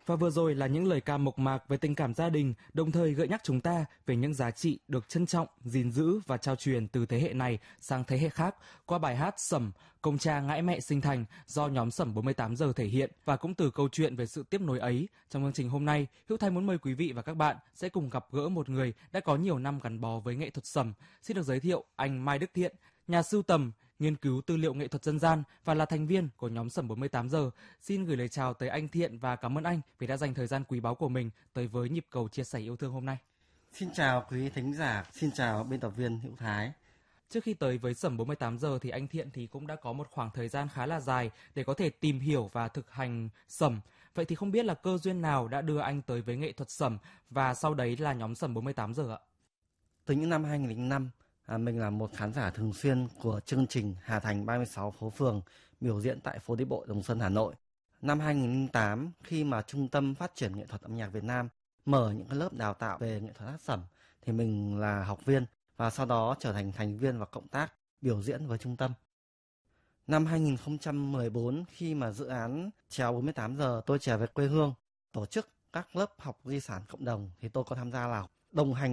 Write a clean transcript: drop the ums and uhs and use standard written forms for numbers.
Và vừa rồi là những lời ca mộc mạc về tình cảm gia đình, đồng thời gợi nhắc chúng ta về những giá trị được trân trọng, gìn giữ và trao truyền từ thế hệ này sang thế hệ khác qua bài hát Sẩm, Công cha ngãi mẹ sinh thành do nhóm Sẩm 48 giờ thể hiện. Và cũng từ câu chuyện về sự tiếp nối ấy, trong chương trình hôm nay, Hữu Thái muốn mời quý vị và các bạn sẽ cùng gặp gỡ một người đã có nhiều năm gắn bó với nghệ thuật Sẩm. Xin được giới thiệu anh Mai Đức Thiện, nhà sưu tầm, nghiên cứu tư liệu nghệ thuật dân gian và là thành viên của nhóm Sẩm 48 giờ. Xin gửi lời chào tới anh Thiện và cảm ơn anh vì đã dành thời gian quý báu của mình tới với nhịp cầu chia sẻ yêu thương hôm nay. Xin chào quý thính giả, xin chào biên tập viên Hữu Thái. Trước khi tới với Sẩm 48 giờ thì anh Thiện thì cũng đã có một khoảng thời gian khá là dài để có thể tìm hiểu và thực hành Sẩm. Vậy thì không biết là cơ duyên nào đã đưa anh tới với nghệ thuật Sẩm và sau đấy là nhóm Sẩm 48 giờ ạ? Từ những năm 2005, mình là một khán giả thường xuyên của chương trình Hà Thành 36 phố phường biểu diễn tại phố đi bộ Đồng Xuân, Hà Nội. Năm 2008, khi mà Trung tâm Phát triển Nghệ thuật âm nhạc Việt Nam mở những cái lớp đào tạo về nghệ thuật hát Sẩm thì mình là học viên và sau đó trở thành thành viên và cộng tác biểu diễn với trung tâm. Năm 2014, khi mà dự án Trèo 48 giờ tôi trở về quê hương tổ chức các lớp học di sản cộng đồng thì tôi có tham gia là đồng hành